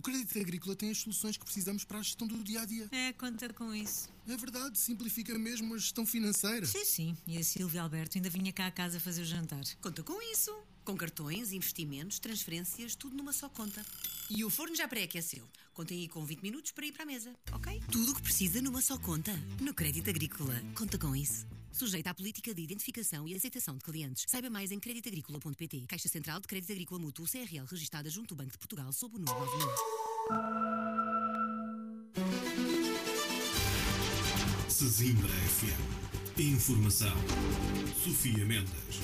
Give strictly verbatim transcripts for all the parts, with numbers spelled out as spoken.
Crédito Agrícola tem as soluções que precisamos para a gestão do dia-a-dia. É, conta com isso. É verdade, simplifica mesmo a gestão financeira. Sim, sim. E a Silvia Alberto ainda vinha cá a casa fazer o jantar. Conta com isso. Com cartões, investimentos, transferências, tudo numa só conta. E o forno já pré-aqueceu. Contem aí com vinte minutos para ir para a mesa, ok? Tudo o que precisa numa só conta. No Crédito Agrícola. Conta com isso. Sujeita à política de identificação e aceitação de clientes. Saiba mais em crédito agrícola ponto pt. Caixa Central de Crédito Agrícola Mútuo C R L registada junto do Banco de Portugal sob o número nove mil. Sesimbra F M. Informação. Sofia Mendes.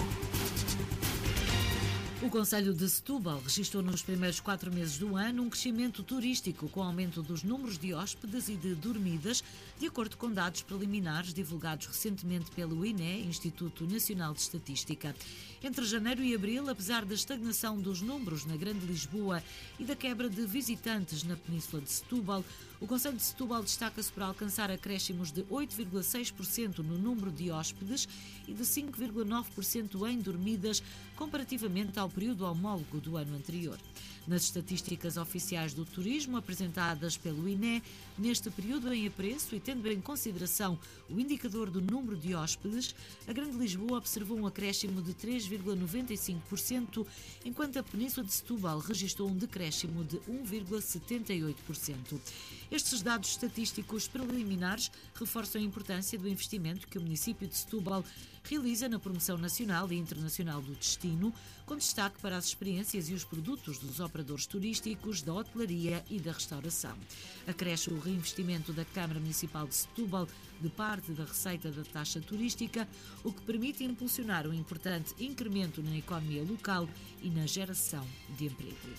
O Concelho de Setúbal registrou nos primeiros quatro meses do ano um crescimento turístico com aumento dos números de hóspedes e de dormidas, de acordo com dados preliminares divulgados recentemente pelo I N E, Instituto Nacional de Estatística. Entre janeiro e abril, apesar da estagnação dos números na Grande Lisboa e da quebra de visitantes na Península de Setúbal, o Concelho de Setúbal destaca-se por alcançar acréscimos de oito vírgula seis por cento no número de hóspedes e de cinco vírgula nove por cento em dormidas, comparativamente ao período homólogo do ano anterior. Nas estatísticas oficiais do turismo apresentadas pelo I N E, neste período em apreço e tendo em consideração o indicador do número de hóspedes, a Grande Lisboa observou um acréscimo de três vírgula noventa e cinco por cento, enquanto a Península de Setúbal registrou um decréscimo de um vírgula setenta e oito por cento. Estes dados estatísticos preliminares reforçam a importância do investimento que o município de Setúbal realiza na promoção nacional e internacional do destino, com destaque para as experiências e os produtos dos operadores turísticos, da hotelaria e da restauração. Acresce o reinvestimento da Câmara Municipal de Setúbal de parte da receita da taxa turística, o que permite impulsionar um importante incremento na economia local e na geração de emprego.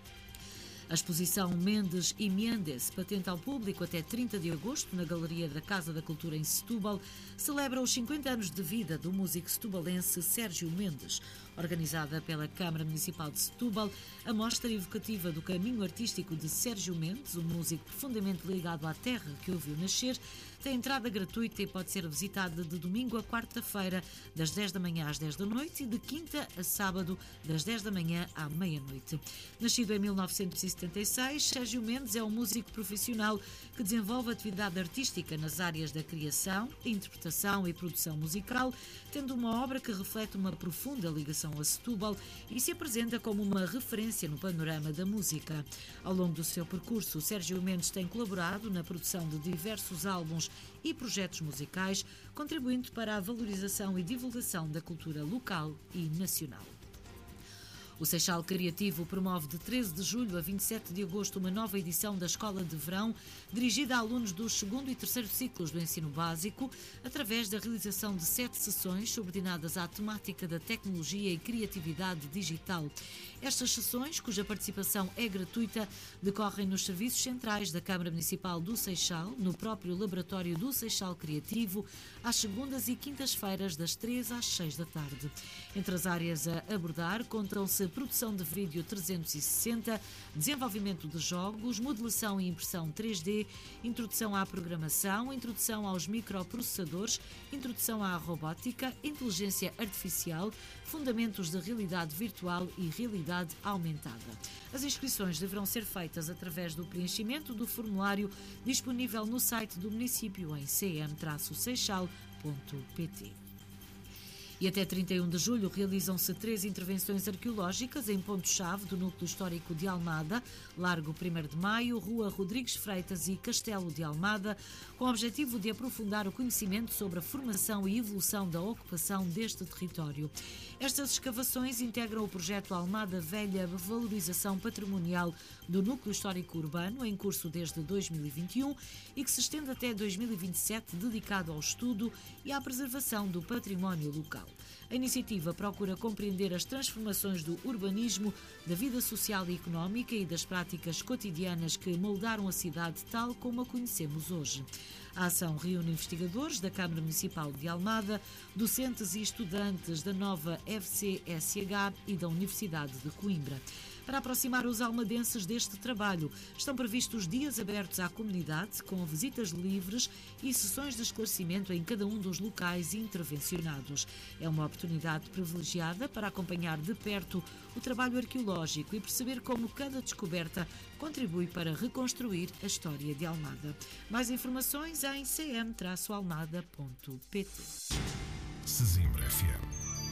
A exposição Mendes e Mendes, patente ao público até trinta de agosto, na Galeria da Casa da Cultura em Setúbal, celebra os cinquenta anos de vida do músico setubalense Sérgio Mendes. Organizada pela Câmara Municipal de Setúbal, a mostra evocativa do caminho artístico de Sérgio Mendes, um músico profundamente ligado à terra que o viu nascer, tem entrada gratuita e pode ser visitada de domingo a quarta-feira, das dez da manhã às dez da noite e de quinta a sábado, das dez da manhã à meia-noite. Nascido em mil novecentos e setenta e seis, Sérgio Mendes é um músico profissional que desenvolve atividade artística nas áreas da criação, interpretação e produção musical, tendo uma obra que reflete uma profunda ligação a Setúbal e se apresenta como uma referência no panorama da música. Ao longo do seu percurso, Sérgio Mendes tem colaborado na produção de diversos álbuns e projetos musicais, contribuindo para a valorização e divulgação da cultura local e nacional. O Seixal Criativo promove de treze de julho a vinte e sete de agosto uma nova edição da Escola de Verão, dirigida a alunos dos segundo e terceiro ciclos do ensino básico, através da realização de sete sessões subordinadas à temática da tecnologia e criatividade digital. Estas sessões, cuja participação é gratuita, decorrem nos serviços centrais da Câmara Municipal do Seixal, no próprio laboratório do Seixal Criativo, às segundas e quintas-feiras, das três às seis da tarde. Entre as áreas a abordar, contam-se produção de vídeo trezentos e sessenta, desenvolvimento de jogos, modelação e impressão três D, introdução à programação, introdução aos microprocessadores, introdução à robótica, inteligência artificial, fundamentos de realidade virtual e realidade aumentada. As inscrições deverão ser feitas através do preenchimento do formulário disponível no site do município em c m seixal ponto p t. E até trinta e um de julho realizam-se três intervenções arqueológicas em pontos-chave do núcleo histórico de Almada, Largo primeiro de Maio, Rua Rodrigues Freitas e Castelo de Almada, com o objetivo de aprofundar o conhecimento sobre a formação e evolução da ocupação deste território. Estas escavações integram o projeto Almada Velha Valorização Patrimonial do Núcleo Histórico Urbano, em curso desde dois mil e vinte e um e que se estende até dois mil e vinte e sete, dedicado ao estudo e à preservação do património local. A iniciativa procura compreender as transformações do urbanismo, da vida social e económica e das práticas cotidianas que moldaram a cidade tal como a conhecemos hoje. A ação reúne investigadores da Câmara Municipal de Almada, docentes e estudantes da nova F C S H e da Universidade de Coimbra. Para aproximar os almadenses deste trabalho, estão previstos dias abertos à comunidade, com visitas livres e sessões de esclarecimento em cada um dos locais intervencionados. É uma oportunidade oportunidade privilegiada para acompanhar de perto o trabalho arqueológico e perceber como cada descoberta contribui para reconstruir a história de Almada. Mais informações em c m traço almada ponto p t. Sesimbra F M.